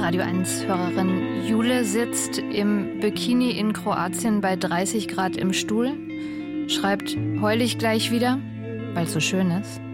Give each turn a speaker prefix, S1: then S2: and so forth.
S1: Radio 1-Hörerin Jule sitzt im Bikini in Kroatien bei 30 Grad im Stuhl, schreibt, heul ich gleich wieder, weil es so schön ist.